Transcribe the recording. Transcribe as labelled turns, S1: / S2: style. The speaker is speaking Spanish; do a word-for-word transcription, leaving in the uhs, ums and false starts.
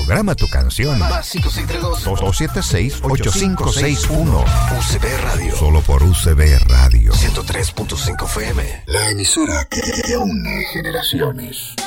S1: Programa tu canción.
S2: Más cinco seis tres dos,
S1: dos siete seis, ocho cinco seis uno.
S2: U C B Radio.
S1: Solo por U C B Radio.
S2: ciento tres punto cinco F M. La emisora que une generaciones.